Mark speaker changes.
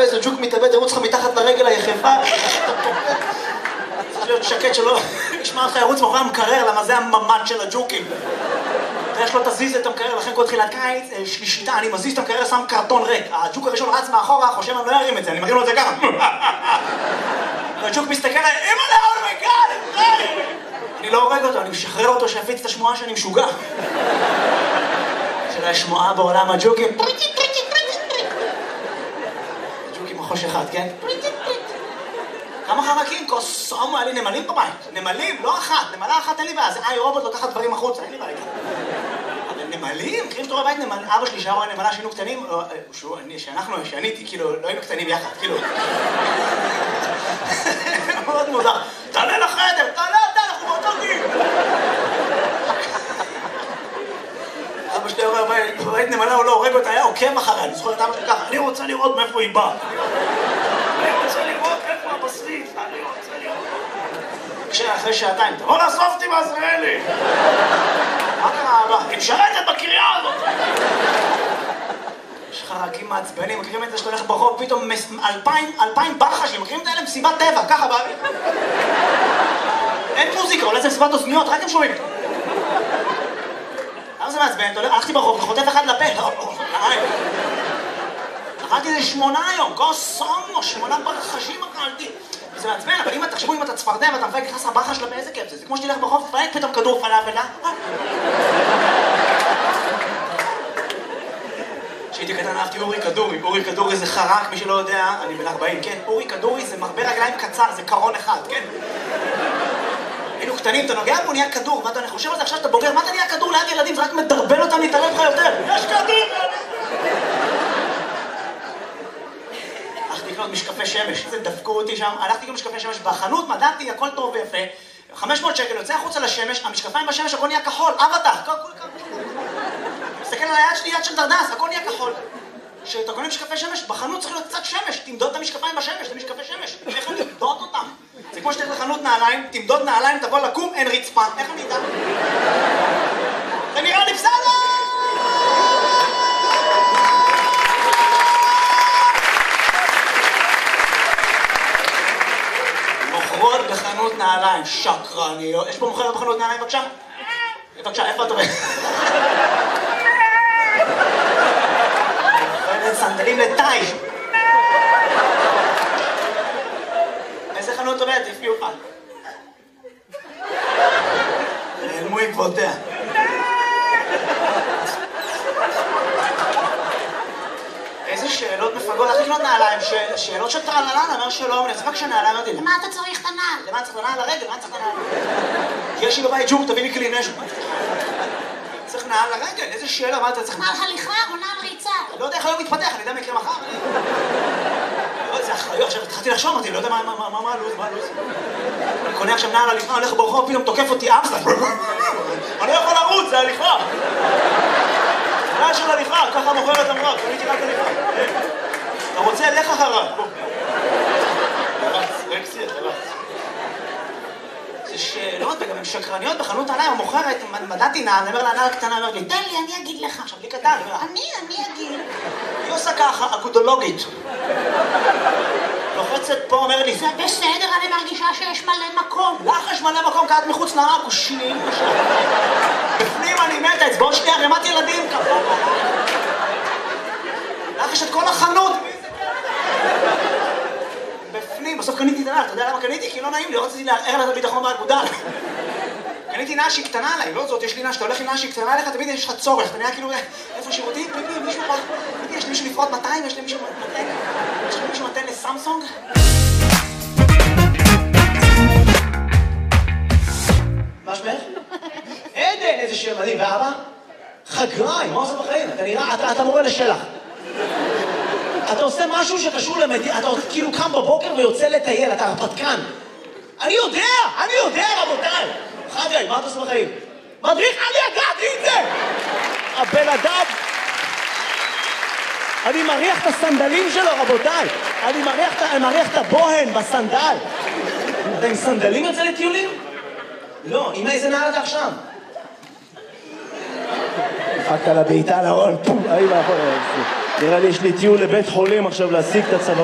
Speaker 1: איזה ג'וק מתאבד, ירוץ לך מתחת לרגל היחפה. צריך להיות שקט שלא ישמע לך ירוץ מאחורי המקרר, למה זה הממד של הג'וקים. איך לא תזיז את המקרר, לכן כל תחילת קיץ, שלישיתה, אני מזיז את המקרר, שם קרטון ריק. הג'וק הראשון רץ מאחורה, חושב אני לא ארים את זה, אני מרים לו את זה ככה. והג'וק מסתכל עליי, אימא'לה, אומייגאד, אני לא הורג אותו, אני משחרר אותו שיפיץ את השמועה שאני משוגע. של השמועה בעולם הג'וקים. ג'וקים מחוש אחד, כן? כמה חרקים? קוסומו, היה לי נמלים בבית. נמלים, לא אחת. נמלה אחת אין לי בעיה. זה רובוט לוקחת דברים החוצה, אין לי בעיה. אבל נמלים? מכירים שאתה רואה בית נמל... אבא שלי שהיה רואה נמלה שהיינו קטנים, שאני איתי, כאילו, לא היינו קטנים יחד, כאילו. מאוד מוזר. תעלה לחדר, תעלה אתה, אנחנו באותו גיל. אבא שלי רואה בית נמלה, הוא לא הורג אותה, היה עוקב אחריה. אני זוכר את אבא שלי ככה, אני רוצה לראות מאיפה היא באה. אני רוצה לראות איפה הבשריף, אני רוצה לראות. אחרי שעתיים, תבוא לאסוף אותי בעזריאלי. מה קרה אבא? היא משרתת בקריה הזאת. יש חרקים מעצבנים, מכירים את זה שאתה הולך ברחוב, פתאום 2,000 ברחשים, מכירים את האלה? מסיבת טבע, ככה באוויר. אין מוזיקה, אולי זה מסיבת אוזניות, רק הם שומעים. למה זה מעצבן? הלכתי ברחוב, חוטף אחד לפה. אכלתי איזה 8 היום, קוסומו, 8 ברחשים אכלתי. זה מעצבן, אבל אם תחשבו, אם אתה צפרדע ואתה מפלג נכנס לברחה שלה באיזה כיף זה. זה כמו שתלך ברחוב, תפלג פתאום כדור פלאפל. כשהייתי קטן אהבתי אורי כדורי. אורי כדורי זה חרק, מי שלא יודע, אני בן 40, כן? אורי כדורי זה מרבה רגליים קצר, זה קרון אחד, כן? היינו קטנים, אתה נוגע בו, נהיה כדור, מה אתה חושב על זה עכשיו שאתה בוגר, מה אתה נהיה כדור ליד ילדים? זה רק מדרבן אותם להתערב לך יותר. יש כדור! הלכתי לקנות משקפי שמש, זה דפקו אותי שם, הלכתי לקנות משקפי שמש בחנות, מדעתי, הכל טוב ויפה, 500 שקל, יוצא החוצה לשמש, המשקפיים בשמש, הכל נהיה כחול, אבטח, מסתכל על היד שלי, יד של דרדס, הכל נהיה כחול. כשאתה קונה משקפי שמש, בחנות צריך להיות קצת שמש, תמדוד את המשקפיים בשמש, זה משקפי שמש, איך אני אמדוד אותם? זה כמו שתלך לחנות נעליים, תמדוד נעליים, תבוא לקום, אין רצפה, איך אני אדע? זה נראה לי בסדר! מוכרות בחנות נעליים, שקרניות. יש פה מוכרת בחנות נעליים, בבקשה? בבקשה, איפה אתה רואה? מוכרת סנדלים לטאי. איזה חנות עובדת? תפי אוכל. נעלמו עקבותיה. איזה שאלות מפגות, איך לקנות נעליים? שאלות של טרללן, אומר שלום, אני רק שנעליים אותי. למה אתה צריך את הנעל? למה אתה צריך את הנעל לרגל? למה אתה צריך את הנעל? יש לי בבית ג'וק, תביא לי כלי נשק. צריך נעל לרגל, איזה שאלה, מה אתה צריך?
Speaker 2: נעל הליכה או נעל ריצה?
Speaker 1: לא יודע איך היום מתפתח, אני יודע מה יקרה מחר. זה אחריות, עכשיו התחלתי לחשוב, אמרתי, לא יודע מה הלו"ז, אני קונה עכשיו נעל הליכה, הולך ברחוב, פתאום תוקף אותי אמסטר. אני לא יכול לרוץ, זה הליכה. נעל של הליכה, ככה מוכרת אמרה, קניתי רק הליכה. אתה רוצה, לך אחריו. זה שאלות, וגם הן שקרניות בחנות נעליים, המוכרת, מדעתי נעל, אני אומר לה, נעל קטנה, אומר לי, תן לי, אני אגיד לך. עכשיו, לי קטן,
Speaker 2: אני אגיד.
Speaker 1: היא עושה ככה, אגודולוגית. לוחצת פה, אומר לי,
Speaker 2: זה בסדר, אני מרגישה שיש מלא מקום.
Speaker 1: לך יש מלא מקום, כי את מחוץ לעכושים. בפנים אני מתה, אצבעות שנייה, רימת ילדים, כפה. לך יש את כל החנות. בפנים, בסוף קניתי את הנעל, אתה יודע למה קניתי? כי לא נעים לי, רציתי לערער לה את הביטחון באגודל. קניתי נעל שהיא קטנה עליי, לא זאת, יש לי נעל, שאתה הולך עם נעל שהיא קטנה עליך, תמיד יש לך צורך, אתה נראה כאילו, איפה שירותים? פיפי, מישהו פה, פיפי, יש לי מישהו לפרוט 200, יש לי מישהו מתן לסמסונג? מה שמך? עדן, איזה שם מדהים, ואבא? חגריים, מה עושה בחיים? אתה נראה, אתה מורה לשלח. אתה עושה משהו שקשור למדינה, אתה כאילו קם בבוקר ויוצא לטייל, אתה הרפתקן. אני יודע, רבותיי. חגי, מה אתה עושה בחיים? מדריך, אני ידעתי את זה! הבן אדם... אני מריח את הסנדלים שלו, רבותיי. אני מריח את הבוהן בסנדל. אתה עם סנדלים יוצא לטיולים? לא, עם איזה נעל אתה עכשיו? דפקת לבעיטה לארון, פום, נראה לי יש לי טיול לבית חולים עכשיו להשיג את הצבא.